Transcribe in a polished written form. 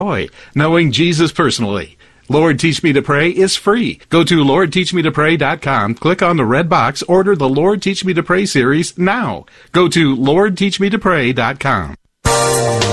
joy knowing Jesus personally. Lord Teach Me to Pray is free. Go to LordTeachMeToPray.com, click on the red box, order the Lord Teach Me to Pray series now. Go to LordTeachMeToPray.com.